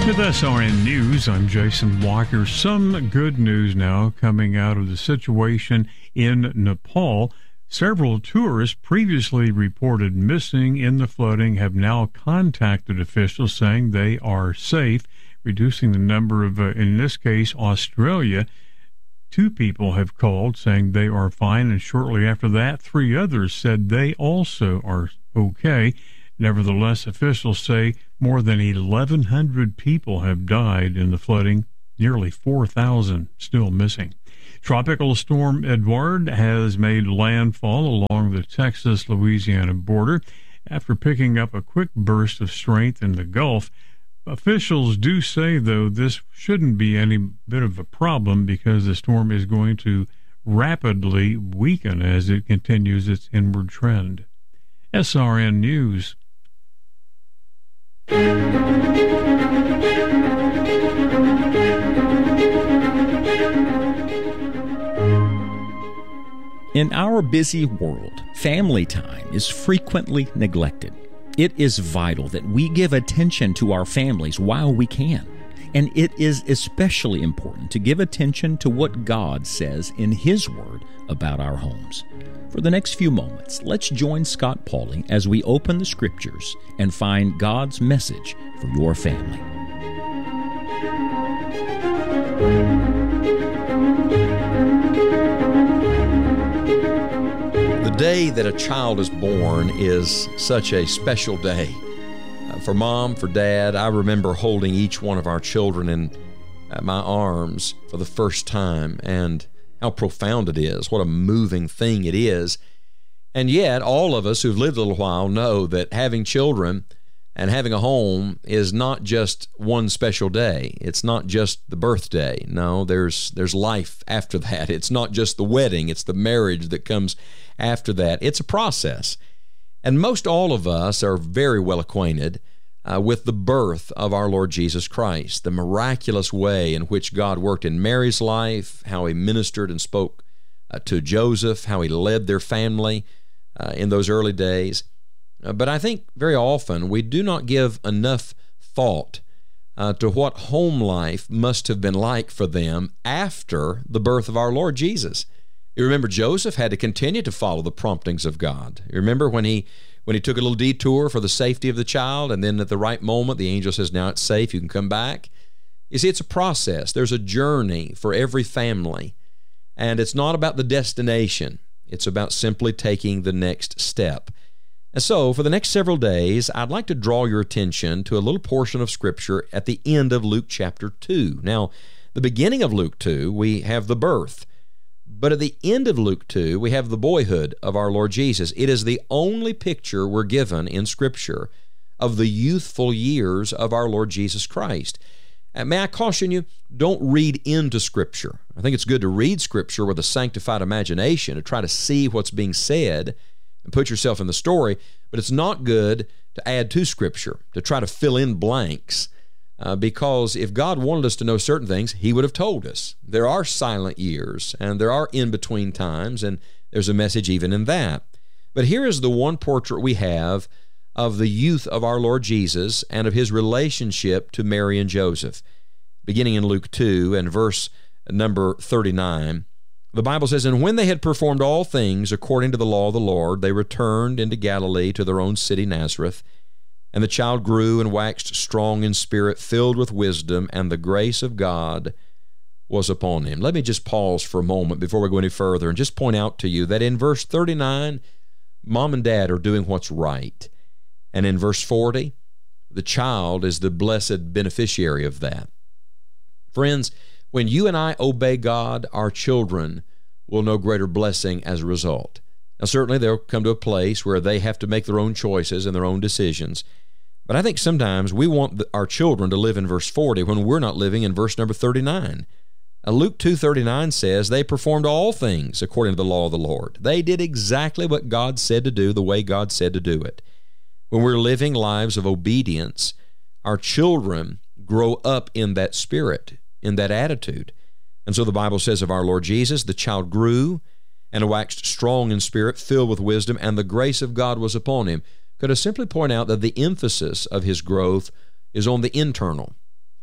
With SRN News, I'm Jason Walker. Some good news now coming out of the situation in Nepal. Several tourists previously reported missing in the flooding have now contacted officials saying they are safe, reducing the number of, in this case, Australia. 2 people have called saying they are fine, and shortly after that, 3 others said they also are okay. Nevertheless, officials say more than 1,100 people have died in the flooding, nearly 4,000 still missing. Tropical storm Edouard has made landfall along the Texas-Louisiana border after picking up a quick burst of strength in the Gulf. Officials do say, though, this shouldn't be any bit of a problem because the storm is going to rapidly weaken as it continues its inward trend. SRN News. In our busy world, family time is frequently neglected. It is vital that we give attention to our families while we can. And it is especially important to give attention to what God says in His Word about our homes. For the next few moments, let's join Scott Pauley as we open the Scriptures and find God's message for your family. The day that a child is born is such a special day. For Mom, for Dad, I remember holding each one of our children in my arms for the first time, and how profound it is, what a moving thing it is. And yet, all of us who've lived a little while know that having children and having a home is not just one special day. It's not just the birthday. No, there's life after that. It's not just the wedding. It's the marriage that comes after that. It's a process. And most all of us are very well acquainted with the birth of our Lord Jesus Christ, the miraculous way in which God worked in Mary's life, how He ministered and spoke to Joseph, how He led their family in those early days. But I think very often we do not give enough thought to what home life must have been like for them after the birth of our Lord Jesus. You remember Joseph had to continue to follow the promptings of God. You remember when he took a little detour for the safety of the child, and then at the right moment, the angel says, now it's safe, you can come back. You see, it's a process. There's a journey for every family, and it's not about the destination. It's about simply taking the next step. And so, for the next several days, I'd like to draw your attention to a little portion of Scripture at the end of Luke chapter 2. Now, the beginning of Luke 2, we have the birth. But at the end of Luke 2, we have the boyhood of our Lord Jesus. It is the only picture we're given in Scripture of the youthful years of our Lord Jesus Christ. And may I caution you, don't read into Scripture. I think it's good to read Scripture with a sanctified imagination, to try to see what's being said and put yourself in the story, but it's not good to add to Scripture, to try to fill in blanks. Because if God wanted us to know certain things, He would have told us. There are silent years, and there are in-between times, and there's a message even in that. But here is the one portrait we have of the youth of our Lord Jesus and of His relationship to Mary and Joseph. Beginning in Luke 2 and verse number 39, the Bible says, "And when they had performed all things according to the law of the Lord, they returned into Galilee to their own city Nazareth. And the child grew and waxed strong in spirit, filled with wisdom, and the grace of God was upon him." Let me just pause for a moment before we go any further and just point out to you that in verse 39, Mom and Dad are doing what's right. And in verse 40, the child is the blessed beneficiary of that. Friends, when you and I obey God, our children will know greater blessing as a result. Now, certainly they'll come to a place where they have to make their own choices and their own decisions. But I think sometimes we want our children to live in verse 40 when we're not living in verse number 39. Luke 2:39 says, "They performed all things according to the law of the Lord." They did exactly what God said to do, the way God said to do it. When we're living lives of obedience, our children grow up in that spirit, in that attitude. And so the Bible says of our Lord Jesus, the child grew and waxed strong in spirit, filled with wisdom, and the grace of God was upon him. Could I simply point out that the emphasis of his growth is on the internal.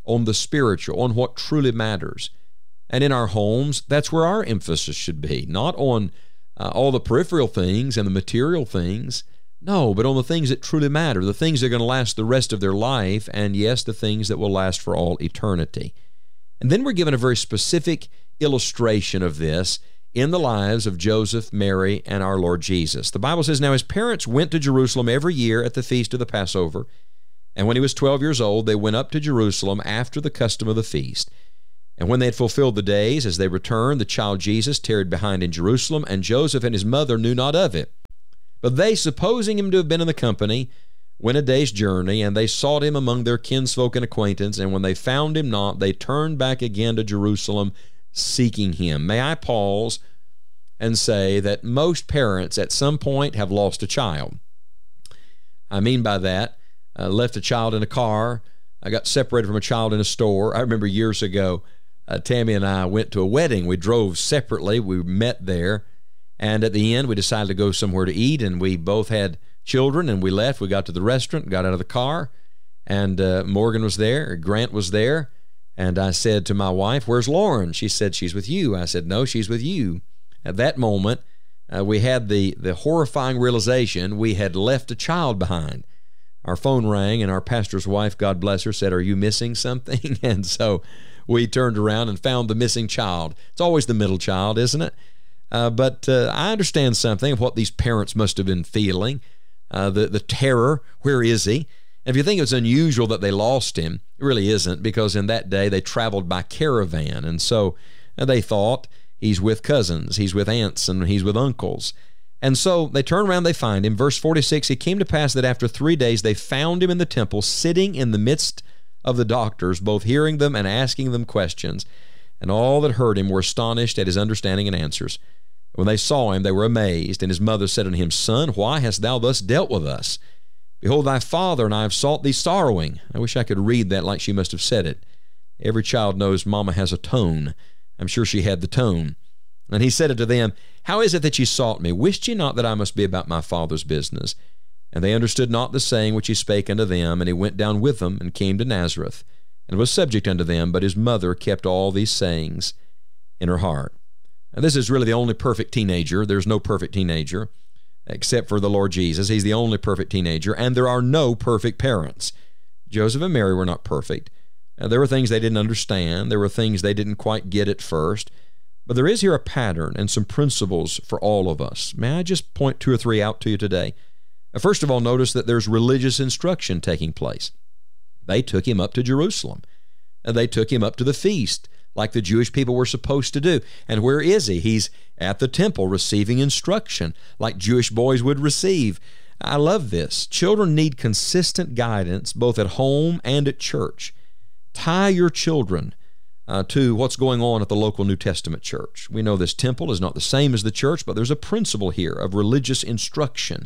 on the spiritual, on what truly matters. And in our homes, that's where our emphasis should be, not on all the peripheral things and the material things. No, but on the things that truly matter, the things that are going to last the rest of their life, and yes, the things that will last for all eternity. And then we're given a very specific illustration of this in the lives of Joseph, Mary, and our Lord Jesus. The Bible says, "Now his parents went to Jerusalem every year at the feast of the Passover, and when he was 12 years old, they went up to Jerusalem after the custom of the feast. And when they had fulfilled the days, as they returned, the child Jesus tarried behind in Jerusalem, and Joseph and his mother knew not of it. But they, supposing him to have been in the company, went a day's journey, and they sought him among their kinsfolk and acquaintance, and when they found him not, they turned back again to Jerusalem, seeking him." May I pause and say that most parents at some point have lost a child. I mean by that, left a child in a car. I got separated from a child in a store. I remember years ago, Tammy and I went to a wedding. We drove separately. We met there. And at the end, we decided to go somewhere to eat, and we both had children, and we left. We got to the restaurant, got out of the car, and Morgan was there, Grant was there, and I said to my wife, "Where's Lauren?" She said, "She's with you." I said, "No, she's with you." At that moment, we had the horrifying realization we had left a child behind. Our phone rang, and our pastor's wife, God bless her, said, "Are you missing something?" And so we turned around and found the missing child. It's always the middle child, isn't it? But I understand something of what these parents must have been feeling, the terror. Where is he? And if you think it's unusual that they lost him, it really isn't, because in that day they traveled by caravan, and so they thought he's with cousins, he's with aunts, and he's with uncles. And so they turn around, they find him. Verse 46, "It came to pass that after 3 days they found him in the temple, sitting in the midst of the doctors, both hearing them and asking them questions. And all that heard him were astonished at his understanding and answers. When they saw him, they were amazed. And his mother said unto him, Son, why hast thou thus dealt with us? Behold, thy father and I have sought thee sorrowing." I wish I could read that like she must have said it. Every child knows Mama has a tone. I'm sure she had the tone. "And he said unto them, How is it that ye sought me? Wist ye not that I must be about my father's business? And they understood not the saying which he spake unto them. And he went down with them, and came to Nazareth, and was subject unto them. But his mother kept all these sayings in her heart." Now, this is really the only perfect teenager. There's no perfect teenager except for the Lord Jesus. He's the only perfect teenager, and there are no perfect parents. Joseph and Mary were not perfect. There were things they didn't understand. There were things they didn't quite get at first. But there is here a pattern and some principles for all of us. May I just point 2 or 3 out to you today? First of all, notice that there's religious instruction taking place. They took him up to Jerusalem. They took him up to the feast, like the Jewish people were supposed to do. And where is he? He's at the temple receiving instruction, like Jewish boys would receive. I love this. Children need consistent guidance both at home and at church. Tie your children to what's going on at the local New Testament church. We know this temple is not the same as the church, but there's a principle here of religious instruction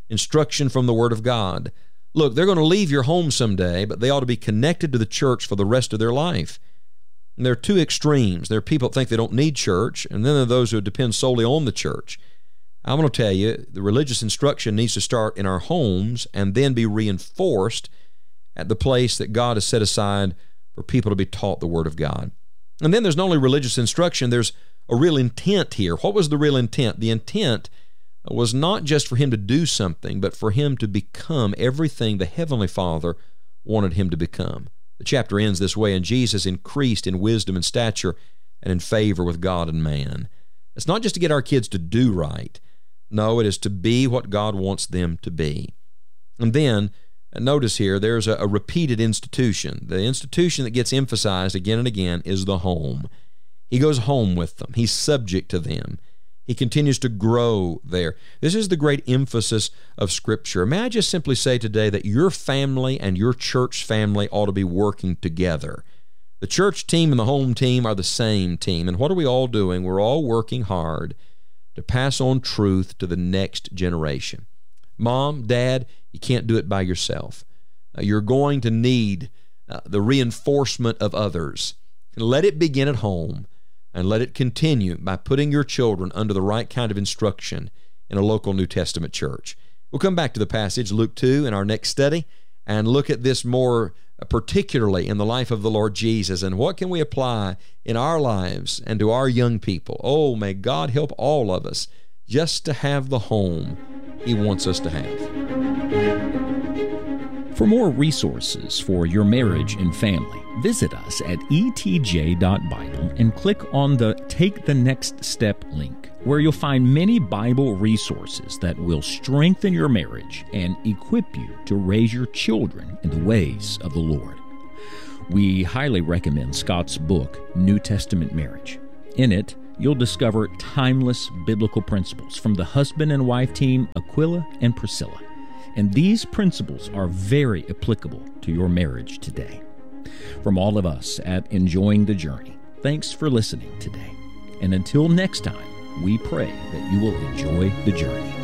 from the Word of God. Look, they're going to leave your home someday, but they ought to be connected to the church for the rest of their life. And there are 2 extremes. There are people that think they don't need church, and then there are those who depend solely on the church. I'm going to tell you, the religious instruction needs to start in our homes and then be reinforced at the place that God has set aside for people to be taught the Word of God. And then there's not only religious instruction, there's a real intent here. What was the real intent? The intent was not just for him to do something, but for him to become everything the Heavenly Father wanted him to become. The chapter ends this way, "And Jesus increased in wisdom and stature and in favor with God and man." It's not just to get our kids to do right. No, it is to be what God wants them to be. And then, notice here, there's a repeated institution. The institution that gets emphasized again and again is the home. He goes home with them. He's subject to them. He continues to grow there. This is the great emphasis of Scripture. May I just simply say today that your family and your church family ought to be working together. The church team and the home team are the same team. And what are we all doing? We're all working hard to pass on truth to the next generation. Mom, Dad, you can't do it by yourself. You're going to need the reinforcement of others. Let it begin at home. And let it continue by putting your children under the right kind of instruction in a local New Testament church. We'll come back to the passage, Luke 2, in our next study, and look at this more particularly in the life of the Lord Jesus, and what can we apply in our lives and to our young people? Oh, may God help all of us just to have the home He wants us to have. For more resources for your marriage and family, visit us at etj.bible and click on the Take the Next Step link, where you'll find many Bible resources that will strengthen your marriage and equip you to raise your children in the ways of the Lord. We highly recommend Scott's book, New Testament Marriage. In it, you'll discover timeless biblical principles from the husband and wife team Aquila and Priscilla. And these principles are very applicable to your marriage today. From all of us at Enjoying the Journey, thanks for listening today. And until next time, we pray that you will enjoy the journey.